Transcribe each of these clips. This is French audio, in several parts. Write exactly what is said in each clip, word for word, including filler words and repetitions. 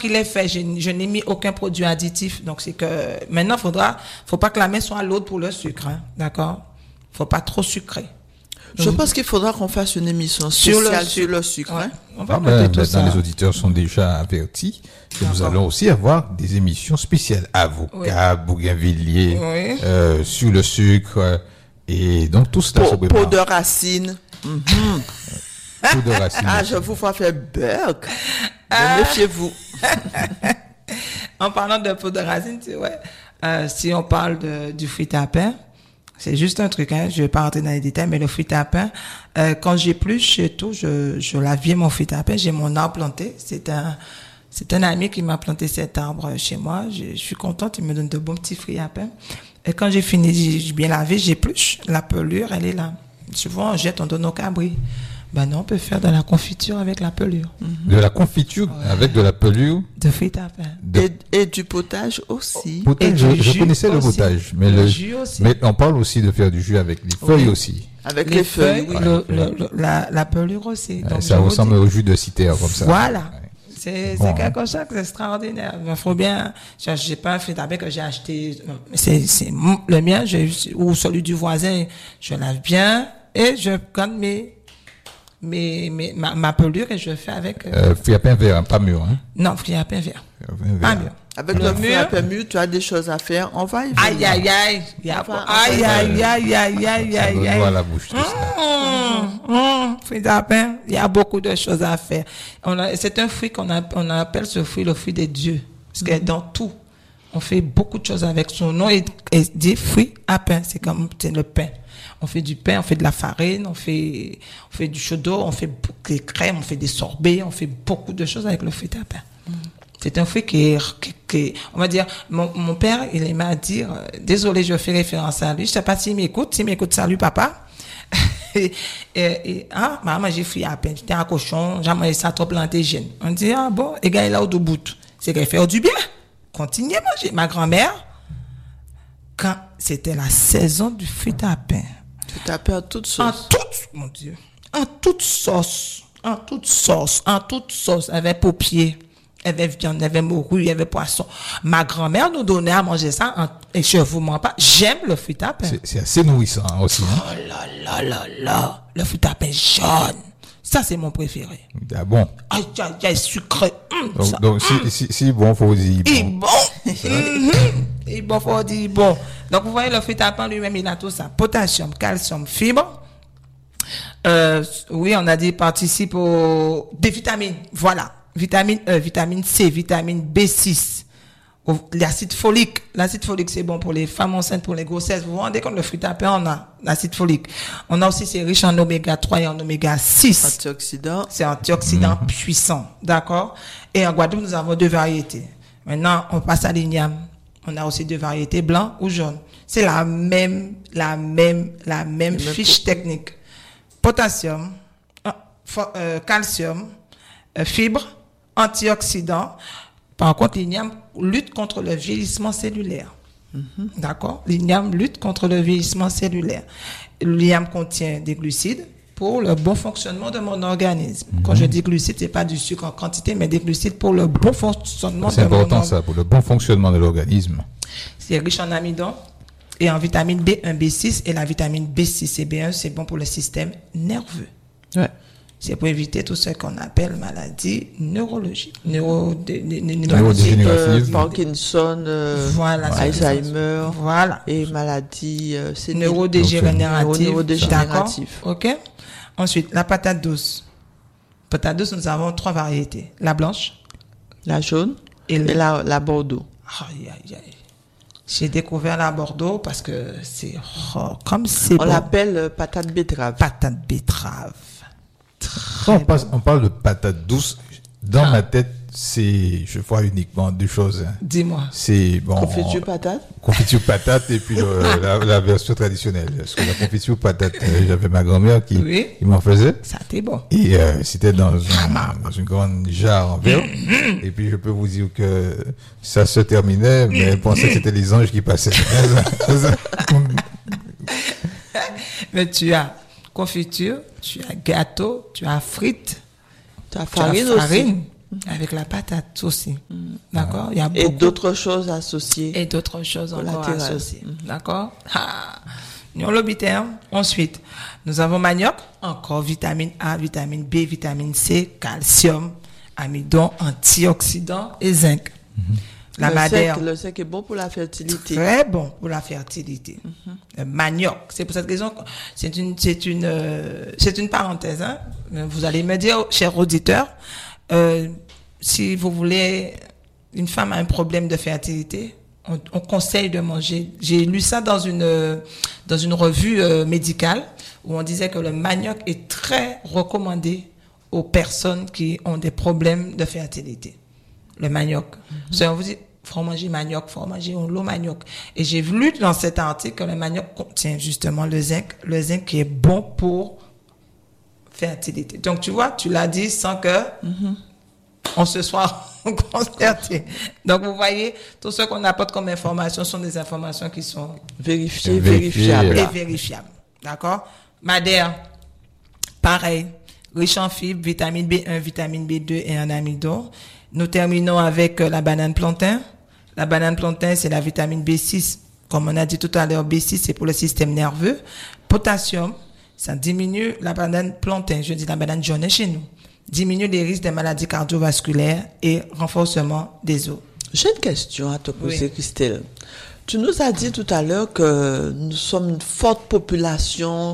qu'il est fait, je, je n'ai mis aucun produit additif. Donc, c'est que maintenant, faudra, faut pas que la main soit lourde pour le sucre, hein, d'accord? Faut pas trop sucrer. Je Donc, pense qu'il faudra qu'on fasse une émission spéciale sur le sucre. Ouais. Hein? On va ah ben, tout ça. Les auditeurs sont déjà avertis que nous allons aussi avoir des émissions spéciales. Avocat, oui. Bougainvilliers, oui. euh, sur le sucre, et donc tout cela. Peau, peau de racine. Mm-hmm. Peau de racine. Ah, je vous vois faire burk. Ah. Méfiez-vous. En parlant de peau de racine, tu vois, euh, si on parle de, du fruit à pain, c'est juste un truc, hein. Je vais pas rentrer dans les détails, mais le fruit à pain, euh, quand j'épluche et tout, je, je lave bien mon fruit à pain. J'ai mon arbre planté. C'est un, c'est un ami qui m'a planté cet arbre chez moi. Je, je suis contente. Il me donne de bons petits fruits à pain. Et quand j'ai fini, j'ai bien lavé, j'épluche. La pelure, elle est là. Souvent, on jette, on donne au cabri. Ben non, on peut faire de la confiture avec la pelure. De la confiture ouais. avec de la pelure. De fruits à pain. De... Et, et du potage aussi. Potage, je, je connaissais aussi. Le potage, mais le, le jus aussi. Mais on parle aussi de faire du jus avec les feuilles oui. aussi. Avec les, les feuilles, feuilles, oui. le, le, le, la, la pelure aussi. Ouais, Donc, ça ressemble au jus de citerne comme ça. Voilà. Ouais. C'est, bon, c'est quelque chose d'extraordinaire. Il faut bien, je, j'ai pas un fruit à pain que j'ai acheté, c'est, c'est le mien, j'ai, ou celui du voisin, je lave bien, et je prends mes, mes, mes, ma, ma pelure et je fais avec, euh, fruit à pain vert, hein, pas mûr, hein? Non, fruit à pain vert. vert. Pas mûr. Avec le fruit à pain mûr, tu as des choses à faire. On va y Aïe, aïe, aïe. Aïe, aïe, aïe, aïe, aïe, aïe, aïe. À la bouche, tout ça. Fruit à pain, il y a beaucoup de choses à faire. On a, c'est un fruit qu'on a, on appelle ce fruit le fruit des dieux. Parce que dans tout, on fait beaucoup de choses avec son nom et, et dit fruit à pain. C'est comme, c'est le pain. On fait du pain, on fait de la farine, on fait, on fait du chaudot, on fait des crèmes, on fait des sorbets, on fait beaucoup de choses avec le fruit à pain. Mm. C'est un fruit qui est, qui, qui, on va dire, mon, mon père, il aimait à dire, euh, désolé, je fais référence à lui, je sais pas s'il m'écoute, s'il m'écoute, salut papa. et, et, et, ah, maman, j'ai fruit à pain, j'étais un cochon, j'ai mangé ça trop planté. On dit, ah bon, et gars, il a au bout. C'est qu'il fait du bien. Continuez à manger. Ma grand-mère, quand c'était la saison du fruit à pain, tu as peur toute sauce. En toute, mon Dieu. En toute sauce. En toute sauce. En toute sauce. Elle avait paupier. Elle avait viande, elle avait morue, il y avait poisson. Ma grand-mère nous donnait à manger ça. En, et je vous mens pas. J'aime le fruit à pain. C'est, c'est assez nourrissant aussi. Hein? Oh là là là là. Le fruit à pain jaune. Ça, c'est mon préféré. Ah bon? Aïe, aïe, aïe, sucré. Mmh, donc, ça, donc mmh. si, si, si bon, faut dire bon. Et bon. mmh, et bon, faut dire bon. Donc, vous voyez, le fruit à pain lui-même, il a tout ça. Potassium, calcium, fibre. Euh, oui, on a dit participe aux, des vitamines. Voilà. Vitamine E, vitamine C, vitamine B six. L'acide folique. L'acide folique, c'est bon pour les femmes enceintes, pour les grossesses. Vous vous rendez compte, le fruit à pain, on a l'acide folique. On a aussi, c'est riche en oméga trois et en oméga six. Antioxydant. C'est antioxydant mmh. puissant. D'accord? Et en Guadeloupe, nous avons deux variétés. Maintenant, on passe à l'igname. On a aussi deux variétés, blanc ou jaune. C'est la même, la même, la même Le fiche même technique. Potassium, euh, calcium, euh, fibres, antioxydants. Par contre, l'igname lutte contre le vieillissement cellulaire. Mm-hmm. D'accord? L'igname lutte contre le vieillissement cellulaire. L'igname contient des glucides pour le bon fonctionnement de mon organisme. Mm-hmm. Quand je dis glucides, c'est pas du sucre en quantité, mais des glucides pour le bon fonctionnement c'est de mon organisme. C'est important ça, pour le bon fonctionnement de l'organisme. C'est riche en amidon et en vitamine B un, B six, et la vitamine B six et B un, c'est bon pour le système nerveux. Ouais. C'est pour éviter tout ce qu'on appelle maladie neurologique, neuro, neurodégénérative, euh, Parkinson, euh, voilà, Alzheimer, voilà, et maladie euh, neurodégénérative. neurodégénérative. Ok. Ensuite, la patate douce. Patate douce, nous avons trois variétés: la blanche, la jaune et, et la, la Bordeaux. Aïe aïe aïe. J'ai découvert la Bordeaux parce que c'est oh, comme c'est. On bon. l'appelle euh, patate betterave. Patate betterave. Quand on, passe, on parle de patate douce, dans ah. ma tête, c'est, je vois uniquement deux choses. Hein. Dis-moi. C'est bon. Confiture patate. Confiture patate et puis le, la, la version traditionnelle. Parce que la confiture patate, euh, j'avais ma grand-mère qui, oui. qui m'en faisait. Ça t'est bon. Et euh, c'était dans, un, dans une grande jarre en verre. Et puis je peux vous dire que ça se terminait, mais elle pensait que c'était les anges qui passaient. Mais tu as confiture, tu as gâteau, tu as frites, tu as farine, tu as farine. aussi. avec la patate aussi. Mm. D'accord? Il y a et d'autres choses associées. Et d'autres choses encore associées. Mm. D'accord? Ah. Nous l'obiter. Ensuite, nous avons manioc, encore vitamine A, vitamine B, vitamine C, calcium, amidon, antioxydants et zinc. Mm-hmm. La le madère. Zinc, le zinc est bon pour la fertilité. Très bon pour la fertilité. Mm-hmm. Le manioc, c'est pour cette raison, c'est une, c'est une, euh, c'est une parenthèse, hein. Vous allez me dire, chers auditeurs, euh, si vous voulez, une femme a un problème de fertilité, on, on conseille de manger. J'ai lu ça dans une, euh, dans une revue euh, médicale où on disait que le manioc est très recommandé aux personnes qui ont des problèmes de fertilité. Le manioc. Mm-hmm. So, on vous dit, faut manger manioc, faut manger l'eau manioc. Et j'ai lu dans cet article que le manioc contient justement le zinc, le zinc qui est bon pour fertilité. Donc, tu vois, tu l'as dit sans que mm-hmm. on se soit concerté. Donc, vous voyez, tout ce qu'on apporte comme information sont des informations qui sont vérifiées, vérifiables. Et vérifiables. D'accord? Madère, pareil, riche en fibres, vitamine B un, vitamine B deux et en amidon. Nous terminons avec la banane plantain. La banane plantain, c'est la vitamine B six. Comme on a dit tout à l'heure, B six, c'est pour le système nerveux. Potassium, ça diminue la banane plantain, je dis la banane jaune chez nous, diminue les risques des maladies cardiovasculaires et renforcement des os. J'ai une question à te poser, oui. Christelle. Tu nous as dit tout à l'heure que nous sommes une forte population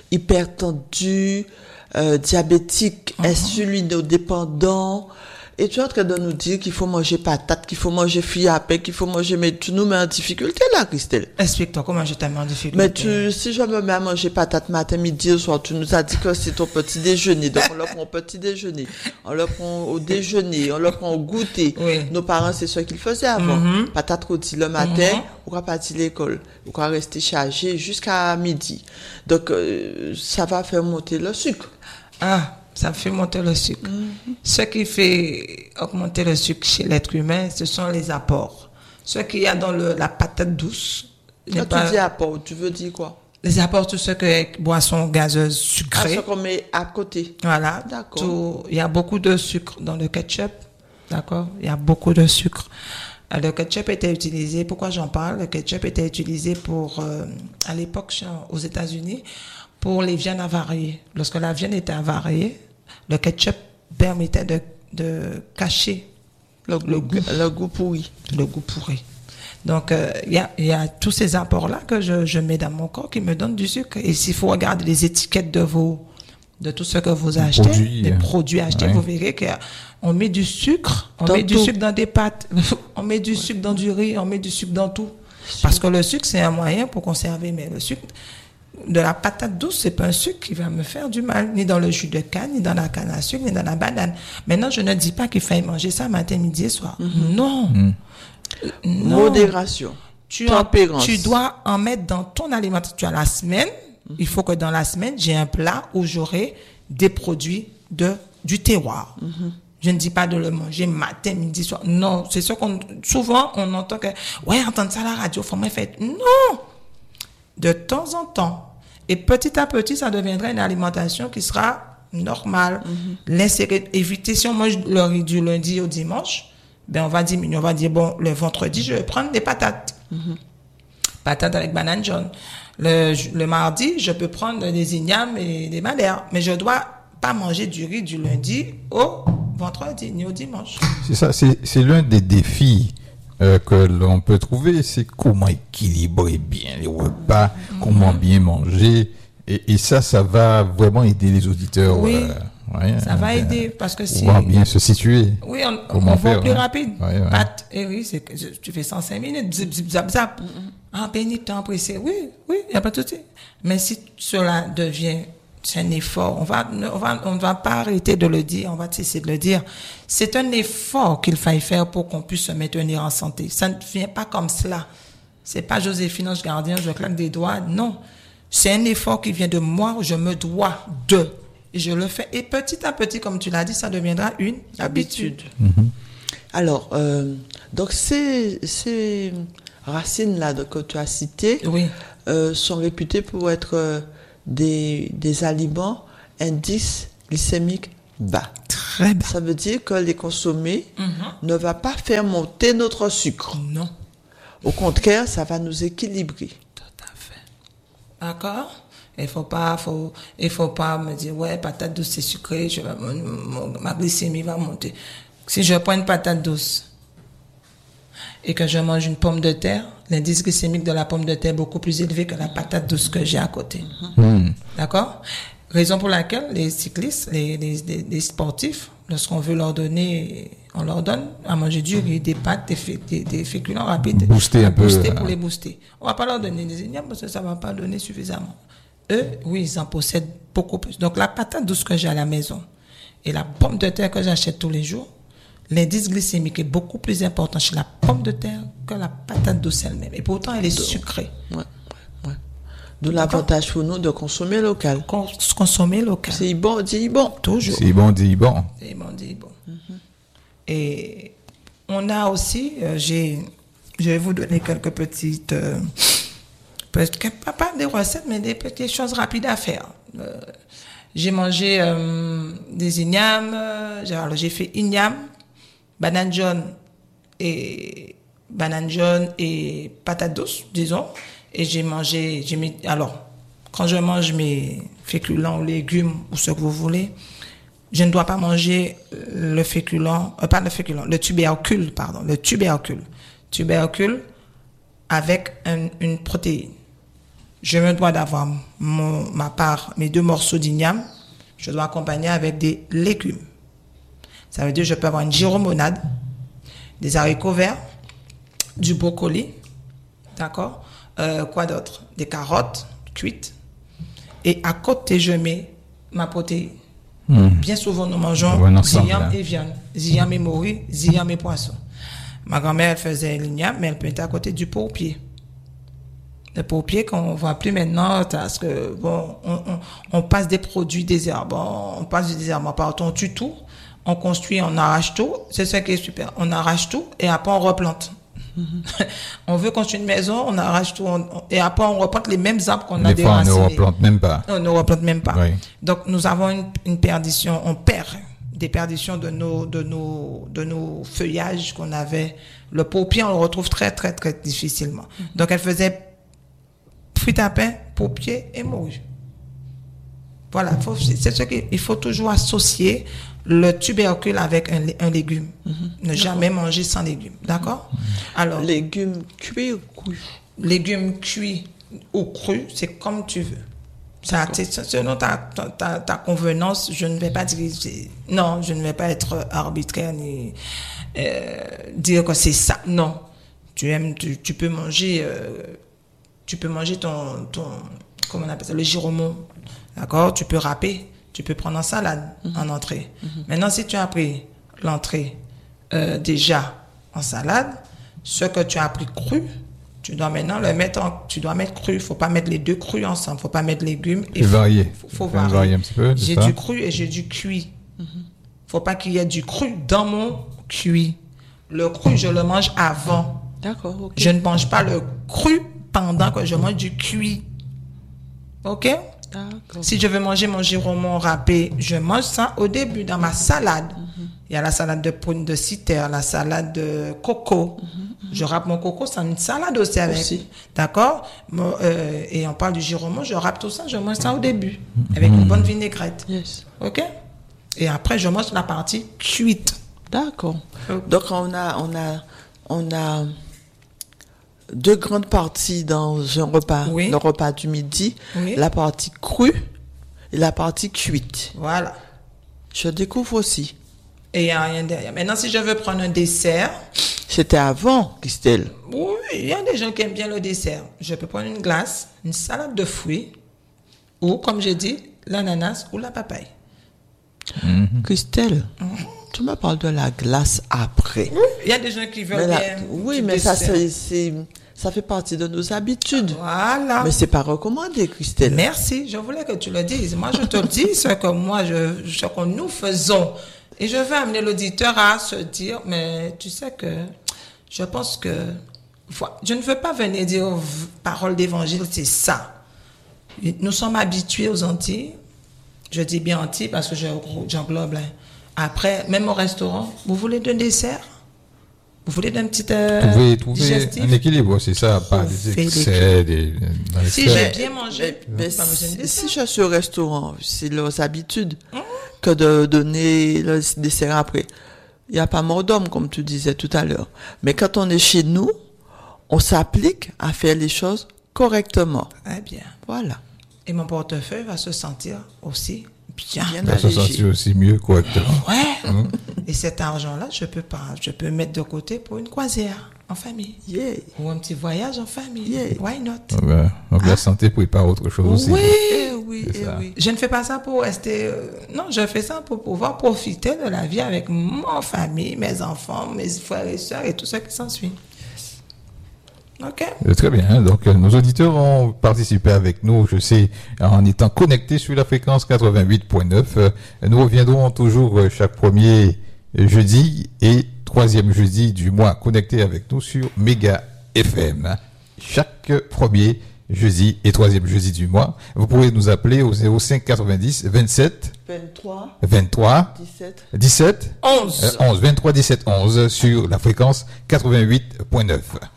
hypertendue, euh, diabétique, uh-huh. insulinodépendant. Et tu es en train de nous dire qu'il faut manger patate, qu'il faut manger fille à pain, qu'il faut manger, mais tu nous mets en difficulté là, Christelle. Explique-toi comment je t'ai mis en difficulté. Mais tu, si je me mets à manger patate matin, midi et soir, tu nous as dit que c'est ton petit déjeuner. Donc on le prend au petit déjeuner, on le prend au déjeuner, on le prend au goûter. Oui. Nos parents, c'est ce qu'ils faisaient avant. Mm-hmm. Patate rôtie le matin, mm-hmm. on va partir à l'école, on va rester chargé jusqu'à midi. Donc euh, ça va faire monter le sucre. Ah. Ça fait monter le sucre. Mm-hmm. Ce qui fait augmenter le sucre chez l'être humain, ce sont les apports. Ce qu'il y a dans le, la patate douce. Quand pas... tu dis apports, tu veux dire quoi? Les apports, tout ce que est boisson gazeuse sucrée. Ah, ce qu'on met à côté. Voilà. D'accord. Tout, il y a beaucoup de sucre dans le ketchup. D'accord? Il y a beaucoup de sucre. Le ketchup était utilisé, pourquoi j'en parle? Le ketchup était utilisé pour, euh, à l'époque, aux États-Unis, pour les viandes avariées. Lorsque la viande était avariée, le ketchup permettait de, de cacher le, le, goût, le goût pourri. Le goût pourri. Donc, il euh, y, a, y a tous ces apports-là que je, je mets dans mon corps qui me donnent du sucre. Et s'il faut regarder les étiquettes de vos, de tout ce que vous achetez, produits, les produits achetés, ouais. Vous verrez qu'on met du sucre, on dans met tout. Du sucre dans des pâtes, on met du sucre dans du riz, on met du sucre dans tout. Parce que le sucre, c'est un moyen pour conserver, mais le sucre, de la patate douce, c'est pas un sucre qui va me faire du mal, ni dans le jus de canne, ni dans la canne à sucre, ni dans la banane. Maintenant, je ne dis pas qu'il faut manger ça matin, midi et soir. Mm-hmm. Non. Mm. non. Modération. Tu, tempérance. En, tu dois en mettre dans ton alimentation. Tu as la semaine. Mm-hmm. Il faut que dans la semaine, j'ai un plat où j'aurai des produits de, du terroir. Mm-hmm. Je ne dis pas de le manger matin, midi, soir. Non. C'est ce qu'on, souvent, on entend que, ouais, entendre ça à la radio, faut me faire. Non. De temps en temps. Et petit à petit, ça deviendra une alimentation qui sera normale. Mm-hmm. L'insérer, éviter, si on mange le riz du lundi au dimanche, ben, on va diminuer, on va dire, bon, le vendredi, je vais prendre des patates. Mm-hmm. Patates avec banane jaune. Le, le mardi, je peux prendre des ignames et des madères. Mais je dois pas manger du riz du lundi au vendredi, ni au dimanche. C'est ça, c'est, c'est l'un des défis Euh, que l'on peut trouver, c'est comment équilibrer bien les repas, mmh. comment bien manger, et, et ça, ça va vraiment aider les auditeurs. Oui, euh, ouais, ça euh, va aider parce que si on va bien se situer. Oui, on, on va faire, plus hein? rapide. Ouais, ouais. Pâte et riz, c'est tu fais cent cinq minutes, zip, zip, zap, zap. Mm-hmm. En pénitent, pressé. Oui, oui, il y a pas de souci. Mais si cela devient c'est un effort. On va, on va, on ne va pas arrêter de le dire. On va cesser de le dire. C'est un effort qu'il faille faire pour qu'on puisse se maintenir en santé. Ça ne vient pas comme cela. C'est pas Joséphine Ange Gardien, je claque des doigts. Non. C'est un effort qui vient de moi. Je me dois de. Et je le fais. Et petit à petit, comme tu l'as dit, ça deviendra une habitude. Mm-hmm. Alors, euh, donc ces, ces racines-là que tu as citées, oui. euh, sont réputées pour être euh, des, des aliments indice glycémique bas. Très Très bien. Ça veut dire que les consommer Mm-hmm. ne va pas faire monter notre sucre. Non. Au contraire, ça va nous équilibrer. Tout à fait. D'accord? Il faut pas, faut, il faut pas me dire, ouais, patate douce, c'est sucré, je vais, mon, mon- ma glycémie va monter. Si je prends une patate douce et que je mange une pomme de terre, l'indice glycémique de la pomme de terre est beaucoup plus élevé que la patate douce que j'ai à côté. Hmm. D'accord? Raison pour laquelle les cyclistes, les, les, les, les sportifs, lorsqu'on veut leur donner, on leur donne à manger du riz, des pâtes, des, fé- des, des féculents rapides. Booster un peu, Booster euh, pour les booster. On va pas leur donner des ignames parce que ça va pas donner suffisamment. Eux, oui, ils en possèdent beaucoup plus. Donc, la patate douce que j'ai à la maison et la pomme de terre que j'achète tous les jours, l'indice glycémique est beaucoup plus important chez la pomme de terre que la patate douce elle-même. Et pourtant, elle est sucrée. Ouais, ouais, ouais. D'où l'avantage pour nous de consommer local. Cons- Consommer local. C'est bon, dis bon. Toujours. C'est bon, dit bon. C'est bon, dit bon. Et on a aussi, euh, j'ai, je vais vous donner quelques petites, euh, peut-être pas, pas des recettes, mais des petites choses rapides à faire. Euh, j'ai mangé euh, des ignames, euh, j'ai, alors j'ai fait igname, banane jaune et banane jaune et patate douce, disons. Et j'ai mangé, j'ai mis, alors, quand je mange mes féculents ou légumes ou ce que vous voulez, je ne dois pas manger le féculent, euh, pas le féculent, le tubercule, pardon, le tubercule. Tubercule avec un- une protéine. Je me dois d'avoir mon, ma part, mes deux morceaux d'igname, je dois accompagner avec des légumes. Ça veut dire que je peux avoir une gyromonade, des haricots verts, du brocoli, d'accord? Euh, quoi d'autre? Des carottes cuites. Et à côté, je mets ma protéine. Hmm. Bien souvent, nous mangeons Ouais, ensemble, ziam là. et viande, ziam et morue, ziam et poisson. Ma grand-mère, elle faisait l'igname, mais elle mettait à côté du pourpier. Le pourpier qu'on voit plus maintenant, parce que, bon, on, on, on passe des produits désherbants, on passe du désherbant partout, on tue tout, on construit, on arrache tout, c'est ça qui est super. On arrache tout et après on replante. On veut construire une maison, on arrache tout, on- on- et après on replante les mêmes arbres qu'on a Des fois, on ne déracinés. replante même pas. On ne replante même pas. Oui. Donc, nous avons une, une perdition, on perd des perditions de nos, de nos, de nos feuillages qu'on avait. Le pourpier, on le retrouve très, très, très difficilement. Donc, elle faisait fruits à pain, pourpier et morue. Voilà, faut- c'est ce qu'il faut toujours associer le tubercule avec un, lé- un légume. Ne jamais manger sans légumes. D'accord? Alors, Légumes cuits ou crus? légumes cuits ou crus, c'est comme tu veux. Ça, c'est- selon ta, ta, ta, ta convenance, je ne vais pas dire, c'est- non, je ne vais pas être arbitraire ni euh, dire que c'est ça. Non, tu aimes, tu, tu peux manger, euh, tu peux manger ton, ton, comment on appelle ça, le giromon, d'accord? Tu peux râper, tu peux prendre en salade, en entrée. Maintenant, si tu as pris l'entrée euh, déjà en salade, ce que tu as pris cru, tu dois maintenant le mettre en, tu dois mettre cru. Faut pas mettre les deux crus ensemble. Faut pas mettre légumes. Et varier. Faut, faut Faut varier varier. un petit peu, c'est J'ai ça? du cru et j'ai du cuit. Faut pas qu'il y ait du cru dans mon cuit. Le cru, je le mange avant. D'accord, ok. Je ne mange pas le cru pendant que je mange du cuit. Ok? D'accord. Si je veux manger mon giromon râpé, je mange ça au début dans ma salade. Il y a la salade de prune de citer, la salade de coco. Je râpe mon coco, c'est une salade aussi avec. Aussi. D'accord? Mon, euh, et on parle du giromon, je râpe tout ça, je mange ça au début. Avec une bonne vinaigrette. Yes. OK? Et après, je mange la partie cuite. D'accord. Ok. Donc, on a, on a, on a deux grandes parties dans un repas, Oui. le repas du midi. Oui. La partie crue et la partie cuite. Voilà. Je découvre aussi. Et il n'y a rien derrière. Maintenant, si je veux prendre un dessert, C'était avant, Christelle. oui, il y a des gens qui aiment bien le dessert. Je peux prendre une glace, une salade de fruits, ou, comme j'ai dit, l'ananas ou la papaye. Christelle, tu me parles de la glace après. Il y a des gens qui veulent Mais la- bien. oui, du mais ça, dessert. c'est, c'est, ça fait partie de nos habitudes. Voilà. Mais c'est pas recommandé, Christelle. Merci, je voulais que tu le dises. Moi, je te le dis, ce que moi, je, ce que nous faisons. Et je veux amener l'auditeur à se dire, mais tu sais que je pense que voilà, je ne veux pas venir dire v- parole d'évangile, c'est ça. Nous sommes habitués aux Antilles. Je dis bien Antilles parce que je- j'englobe hein, Après, même au restaurant, vous voulez d'un dessert? Vous voulez d'un petit euh, trouver, trouver digestif? un équilibre, c'est ça, pas des excès. Des, si j'ai bien mangé, mais, mais si, si je suis au restaurant, c'est leurs habitudes mmh. que de donner le dessert après. Il n'y a pas mort d'homme, comme tu disais tout à l'heure. Mais quand on est chez nous, on s'applique à faire les choses correctement. Très bien. Voilà. Et mon portefeuille va se sentir aussi bien. bien va se sentir aussi mieux correctement. Ouais. Mmh. Et cet argent-là, je peux pas, je peux mettre de côté pour une croisière en famille. Yeah. Ou un petit voyage en famille. Yeah. Why not? Ah ben, donc hein? La santé prépare autre chose aussi. Oui, eh oui, eh oui. Je ne fais pas ça pour rester... Euh, non, je fais ça pour pouvoir profiter de la vie avec mon famille, mes enfants, mes frères et sœurs et tout ce qui s'ensuit. Ok. Très bien. Donc, euh, nos auditeurs ont participé avec nous, je sais, en étant connectés sur la fréquence quatre-vingt-huit point neuf. Euh, nous reviendrons toujours euh, chaque premier jeudi et troisième jeudi du mois connectés avec nous sur Méga F M. Chaque premier jeudi et troisième jeudi du mois. Vous pouvez nous appeler au zéro cinq quatre-vingt-dix vingt-sept vingt-trois vingt-trois dix-sept dix-sept onze onze vingt-trois dix-sept onze sur la fréquence quatre-vingt-huit point neuf.